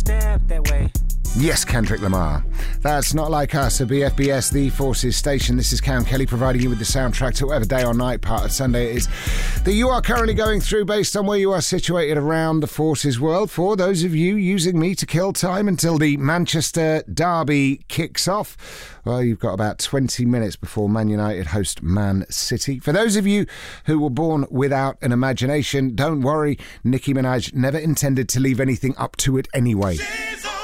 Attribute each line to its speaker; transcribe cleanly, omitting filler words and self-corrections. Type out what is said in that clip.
Speaker 1: step that way.
Speaker 2: Yes, Kendrick Lamar. That's Not Like Us, a BFBS, The Forces station. This is Cam Kelly providing you with the soundtrack to whatever day or night part of Sunday it is that you are currently going through based on where you are situated around the Forces world. For those of you using me to kill time until the Manchester derby kicks off, well, you've got about 20 minutes before Man United host Man City. For those of you who were born without an imagination, don't worry, Nicki Minaj never intended to leave anything up to it anyway.